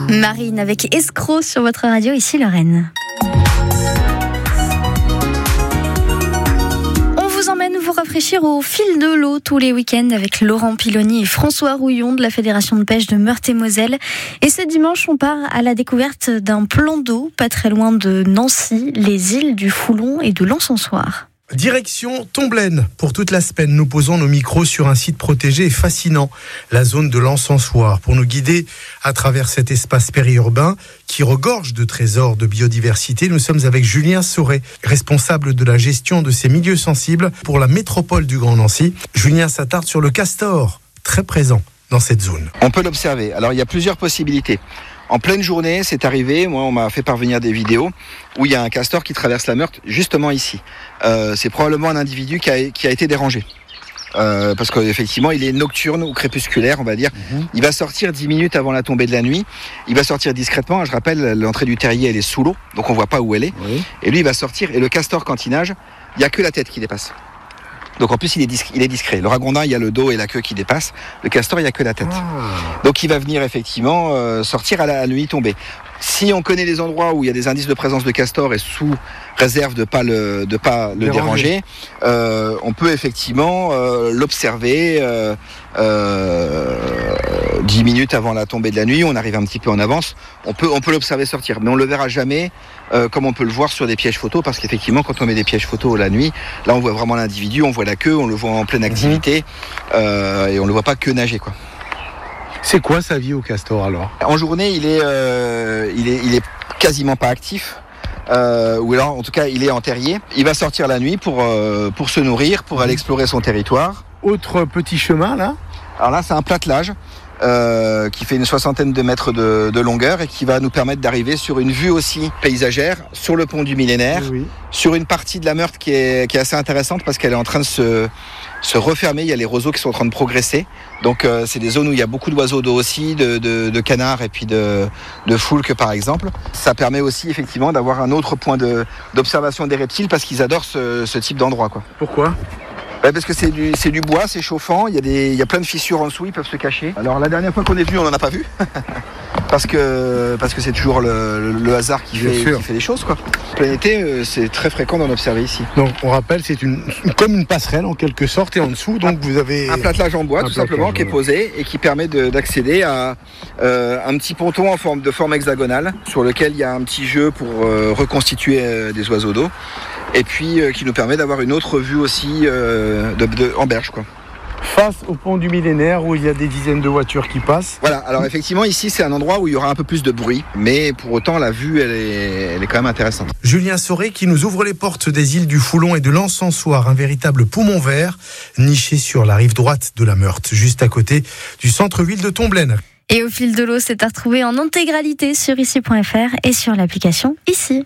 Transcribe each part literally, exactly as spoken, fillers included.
Marine avec Escroc sur votre radio, ici Lorraine. On vous emmène vous rafraîchir au fil de l'eau tous les week-ends avec Laurent Piloni et François Rouillon de la Fédération de pêche de Meurthe-et-Moselle. Et ce dimanche, on part à la découverte d'un plan d'eau pas très loin de Nancy, les îles du Foulon et de l'Encensoir. Direction Tomblaine. Pour toute la semaine, nous posons nos micros sur un site protégé et fascinant, la zone de l'Encensoir, pour nous guider à travers cet espace périurbain qui regorge de trésors de biodiversité. Nous sommes avec Julien Sauret, responsable de la gestion de ces milieux sensibles pour la métropole du Grand Nancy. Julien s'attarde sur le castor, très présent dans cette zone. On peut l'observer. Alors, il y a plusieurs possibilités. En pleine journée, c'est arrivé, moi on m'a fait parvenir des vidéos où il y a un castor qui traverse la Meurthe, justement ici. Euh, c'est probablement un individu qui a, qui a été dérangé. Euh, parce qu'effectivement, il est nocturne ou crépusculaire, on va dire. Mmh. Il va sortir dix minutes avant la tombée de la nuit. Il va sortir discrètement. Je rappelle, l'entrée du terrier, elle est sous l'eau, donc on voit pas où elle est. Oui. Et lui, il va sortir. Et le castor, quand il nage, il y a que la tête qui dépasse. Donc en plus il est, discret, il est discret. Le ragondin, il y a le dos et la queue qui dépassent. Le castor, il n'y a que la tête. Ah. Donc il va venir effectivement euh, sortir à la, à la nuit tombée. Si on connaît les endroits où il y a des indices de présence de castor et sous réserve de pas le de pas le déranger, euh, on peut effectivement euh, l'observer euh, euh, dix minutes avant la tombée de la nuit. On arrive un petit peu en avance. On peut on peut l'observer sortir, mais on le verra jamais euh, comme on peut le voir sur des pièges photos, parce qu'effectivement quand on met des pièges photos la nuit, là on voit vraiment l'individu, on voit la queue, on le voit en pleine activité mmh. euh, et on le voit pas que nager quoi. C'est quoi sa vie au castor alors ? En journée, il est, euh, il est, il est quasiment pas actif. Euh, ou alors, en tout cas, il est en terrier. Il va sortir la nuit pour euh, pour se nourrir, pour aller explorer son territoire. Autre petit chemin là ? Alors là, c'est un platelage euh, qui fait une soixantaine de mètres de, de longueur et qui va nous permettre d'arriver sur une vue aussi paysagère, sur le pont du Millénaire, oui. Sur une partie de la Meurthe qui est, qui est assez intéressante parce qu'elle est en train de se se refermer. Il y a les roseaux qui sont en train de progresser. Donc euh, c'est des zones où il y a beaucoup d'oiseaux d'eau aussi, de, de, de canards et puis de, de foulques par exemple. Ça permet aussi effectivement d'avoir un autre point de, d'observation des reptiles parce qu'ils adorent ce, ce type d'endroit, quoi. Pourquoi ? Ouais, parce que c'est du, c'est du bois, c'est chauffant, il y a des, il y a plein de fissures en dessous, ils peuvent se cacher. Alors la dernière fois qu'on est venu, on n'en a pas vu. parce que, parce que c'est toujours le, le hasard qui fait, qui fait les choses, quoi. Plein été, c'est très fréquent d'en observer ici. Donc on rappelle, c'est une, comme une passerelle en quelque sorte, et en dessous, donc vous avez... Un platelage en bois, tout simplement, qui est posé et qui permet de, d'accéder à euh, un petit ponton en forme, de forme hexagonale, sur lequel il y a un petit jeu pour euh, reconstituer euh, des oiseaux d'eau. Et puis euh, qui nous permet d'avoir une autre vue aussi euh, de, de, en berge, quoi. Face au pont du Millénaire où il y a des dizaines de voitures qui passent. Voilà, alors effectivement ici c'est un endroit où il y aura un peu plus de bruit, mais pour autant la vue elle est, elle est quand même intéressante. Julien Sauret qui nous ouvre les portes des îles du Foulon et de l'Encensoir, un véritable poumon vert niché sur la rive droite de la Meurthe, juste à côté du centre-ville de Tomblaine. Et au fil de l'eau, c'est à retrouver en intégralité sur ici point f r et sur l'application Ici.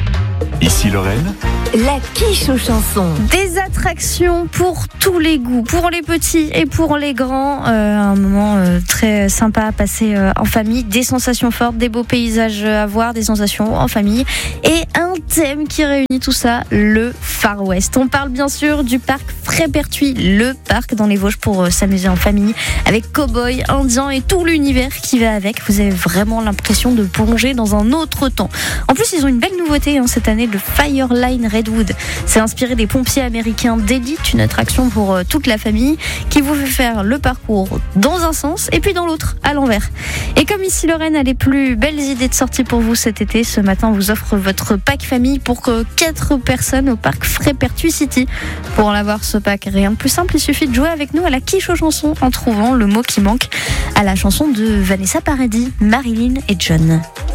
Ici Lorraine. La quiche aux chansons. Des attractions pour tous les goûts, pour les petits et pour les grands. Euh, un moment euh, très sympa à passer euh, en famille. Des sensations fortes, des beaux paysages à voir, des sensations en famille. Et un thème qui réunit tout ça, le Far West. On parle bien sûr du parc Frépertuis, le parc dans les Vosges pour euh, s'amuser en famille avec cow-boys, indiens et tout l'univers qui va avec. Vous avez vraiment l'impression de plonger dans un autre temps. En plus, ils ont une belle nouveauté hein, cette année, le Fireline Redwood. C'est inspiré des pompiers américains d'élite, une attraction pour euh, toute la famille qui vous fait faire le parcours dans un sens et puis dans l'autre, à l'envers. Et comme ici Lorraine a les plus belles idées de sortie pour vous cet été, ce matin on vous offre votre pack famille pour quatre personnes au parc Frépertuis City. Pour en avoir ce pack, rien de plus simple, il suffit de jouer avec nous à la quiche aux chansons en trouvant le mot qui manque à la chanson de Vanessa Paradis, Marilyn et John.